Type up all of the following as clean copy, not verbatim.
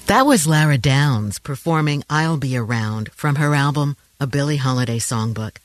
That was Lara Downs performing I'll Be Around from her album, A Billie Holiday Songbook.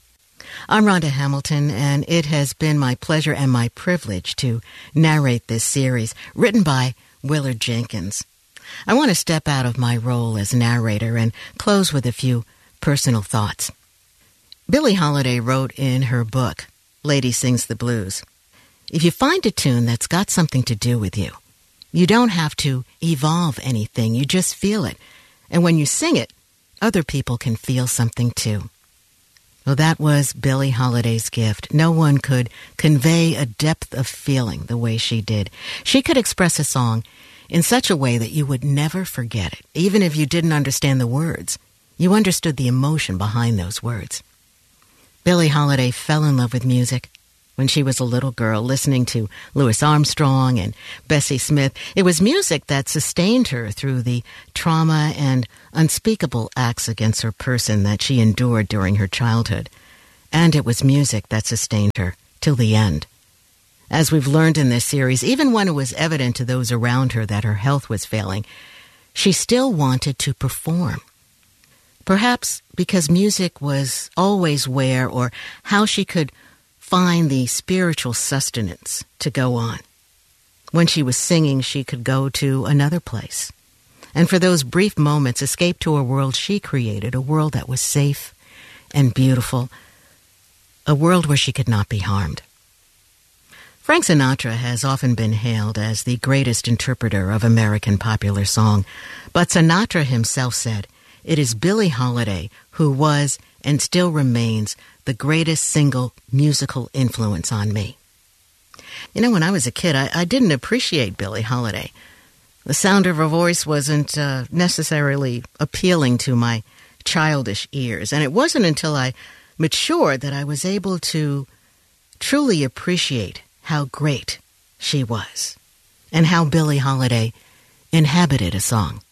I'm Rhonda Hamilton, and it has been my pleasure and my privilege to narrate this series, written by Willard Jenkins. I want to step out of my role as narrator and close with a few personal thoughts. Billie Holiday wrote in her book, Lady Sings the Blues, "If you find a tune that's got something to do with you, you don't have to evolve anything, you just feel it. And when you sing it, other people can feel something too." Well, that was Billie Holiday's gift. No one could convey a depth of feeling the way she did. She could express a song in such a way that you would never forget it. Even if you didn't understand the words, you understood the emotion behind those words. Billie Holiday fell in love with music when she was a little girl, listening to Louis Armstrong and Bessie Smith. It was music that sustained her through the trauma and unspeakable acts against her person that she endured during her childhood. And it was music that sustained her till the end. As we've learned in this series, even when it was evident to those around her that her health was failing, she still wanted to perform. Perhaps because music was always where or how she could find the spiritual sustenance to go on. When she was singing, she could go to another place, and for those brief moments escape to a world she created, a world that was safe and beautiful, a world where she could not be harmed. Frank Sinatra has often been hailed as the greatest interpreter of American popular song, but Sinatra himself said, "It is Billie Holiday who was and still remains the greatest single musical influence on me." You know, when I was a kid, I didn't appreciate Billie Holiday. The sound of her voice wasn't necessarily appealing to my childish ears, and it wasn't until I matured that I was able to truly appreciate how great she was and how Billie Holiday inhabited a song.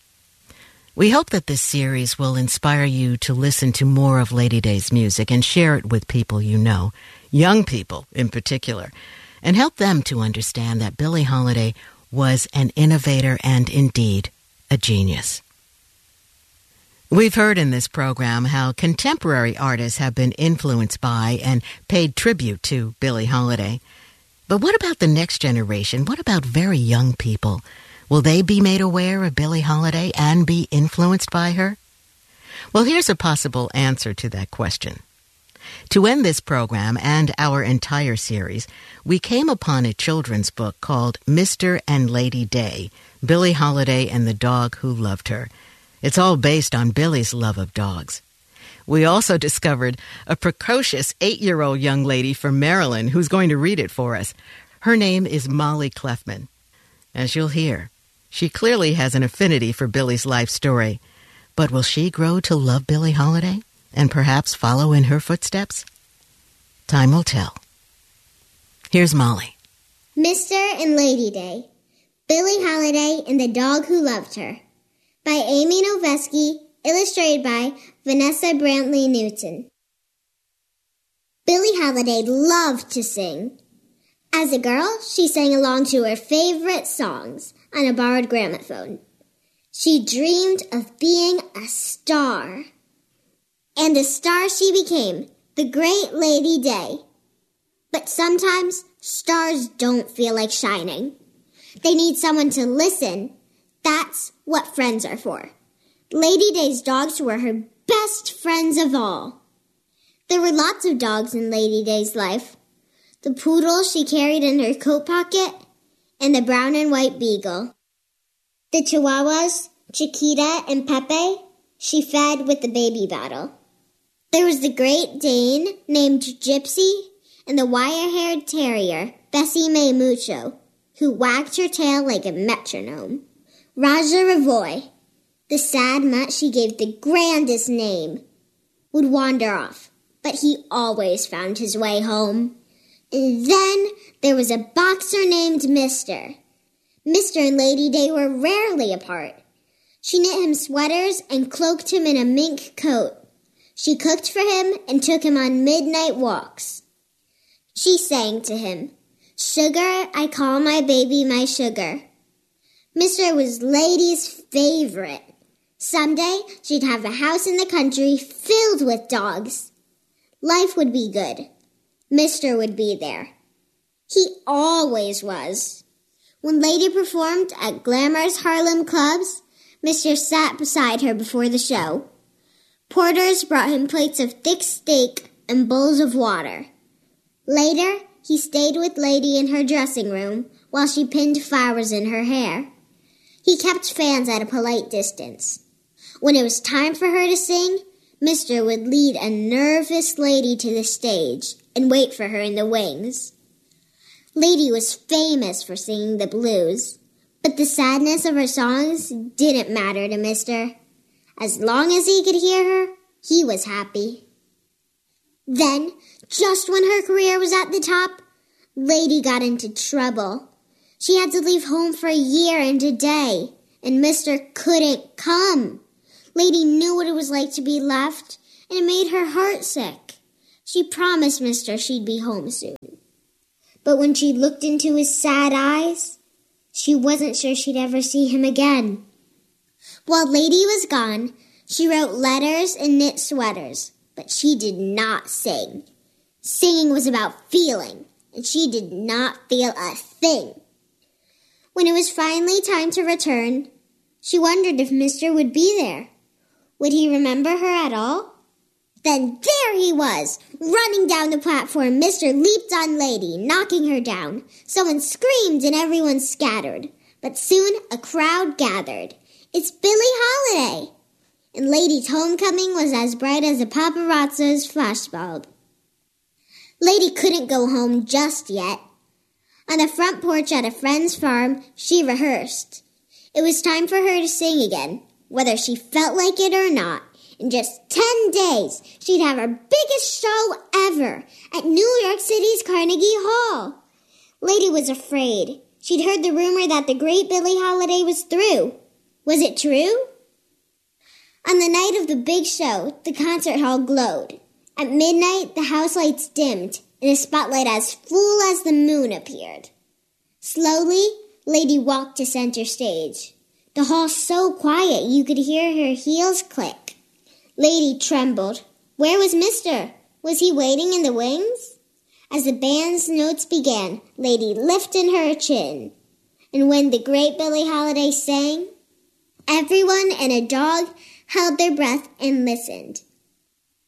We hope that this series will inspire you to listen to more of Lady Day's music and share it with people you know, young people in particular, and help them to understand that Billie Holiday was an innovator and indeed a genius. We've heard in this program how contemporary artists have been influenced by and paid tribute to Billie Holiday. But what about the next generation? What about very young people? Will they be made aware of Billie Holiday and be influenced by her? Well, here's a possible answer to that question. To end this program and our entire series, we came upon a children's book called Mr. and Lady Day, Billie Holiday and the Dog Who Loved Her. It's all based on Billie's love of dogs. We also discovered a precocious 8-year-old young lady from Maryland who's going to read it for us. Her name is Molly Clefman. As you'll hear, she clearly has an affinity for Billie's life story. But will she grow to love Billie Holiday and perhaps follow in her footsteps? Time will tell. Here's Molly. Mr. and Lady Day, Billie Holiday and the Dog Who Loved Her, by Amy Noveski, illustrated by Vanessa Brantley Newton. Billie Holiday loved to sing. As a girl, she sang along to her favorite songs on a borrowed gramophone. She dreamed of being a star. And a star she became, the great Lady Day. But sometimes stars don't feel like shining. They need someone to listen. That's what friends are for. Lady Day's dogs were her best friends of all. There were lots of dogs in Lady Day's life. The poodle she carried in her coat pocket, and the brown and white beagle. The chihuahuas, Chiquita and Pepe, she fed with the baby bottle. There was the Great Dane named Gypsy, and the wire-haired terrier, Bessie May Mucho, who wagged her tail like a metronome. Raja Ravoy, the sad mutt she gave the grandest name, would wander off, but he always found his way home. And then there was a boxer named Mr. Mr. and Lady Day were rarely apart. She knit him sweaters and cloaked him in a mink coat. She cooked for him and took him on midnight walks. She sang to him, "Sugar, I call my baby my sugar." Mr. was Lady's favorite. Someday, she'd have a house in the country filled with dogs. Life would be good. Mr. would be there. He always was. When Lady performed at glamorous Harlem clubs, Mr. sat beside her before the show. Porters brought him plates of thick steak and bowls of water. Later, he stayed with Lady in her dressing room while she pinned flowers in her hair. He kept fans at a polite distance. When it was time for her to sing, Mr. would lead a nervous Lady to the stage and wait for her in the wings. Lady was famous for singing the blues, but the sadness of her songs didn't matter to Mr. As long as he could hear her, he was happy. Then, just when her career was at the top, Lady got into trouble. She had to leave home for a year and a day, and Mr. couldn't come. Lady knew what it was like to be left, and it made her heart sick. She promised Mr. she'd be home soon. But when she looked into his sad eyes, she wasn't sure she'd ever see him again. While Lady was gone, she wrote letters and knit sweaters, but she did not sing. Singing was about feeling, and she did not feel a thing. When it was finally time to return, she wondered if Mr. would be there. Would he remember her at all? Then there he was, running down the platform. Mr. leaped on Lady, knocking her down. Someone screamed and everyone scattered. But soon a crowd gathered. It's Billie Holiday! And Lady's homecoming was as bright as a paparazzo's flashbulb. Lady couldn't go home just yet. On the front porch at a friend's farm, she rehearsed. It was time for her to sing again, whether she felt like it or not. In just 10 days, she'd have her biggest show ever at New York City's Carnegie Hall. Lady was afraid. She'd heard the rumor that the great Billie Holiday was through. Was it true? On the night of the big show, the concert hall glowed. At midnight, the house lights dimmed, and a spotlight as full as the moon appeared. Slowly, Lady walked to center stage. The hall so quiet you could hear her heels click. Lady trembled. Where was Mr.? Was he waiting in the wings? As the band's notes began, Lady lifted her chin. And when the great Billie Holiday sang, everyone and a dog held their breath and listened.